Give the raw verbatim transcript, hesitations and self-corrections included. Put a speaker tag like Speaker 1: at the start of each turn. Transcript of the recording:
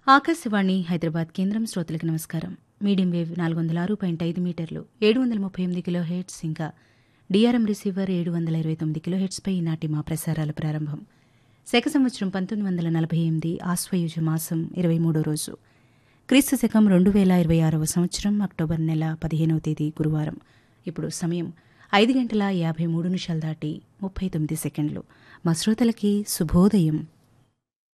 Speaker 1: ఆకాశవాణి హైదరాబాద్ కేంద్రం శ్రోతలకు నమస్కారం. మీడియం వేవ్ నాలుగు వందల ఆరు పాయింట్ ఐదు మీటర్లు ఏడు వందల ముప్పై ఎనిమిది కిలో హెర్ట్స్ ఇంకా డిఆర్ఎం రిసీవర్ ఏడు వందల ఇరవై తొమ్మిది కిలో హెర్ట్స్పై ఈనాటి మా ప్రసారాల ప్రారంభం. శక సంవత్సరం పంతొమ్మిది వందల నలభై ఎనిమిది ఆశ్వయుజ మాసం ఇరవై మూడో రోజు, క్రీస్తు శకం రెండు వేల ఇరవై ఆరవ సంవత్సరం అక్టోబర్ నెల పదిహేనవ తేదీ గురువారం. ఇప్పుడు సమయం ఐదు గంటల యాభై మూడు నిమిషాలు దాటి ముప్పై తొమ్మిది సెకండ్లు. మా శ్రోతలకి శుభోదయం.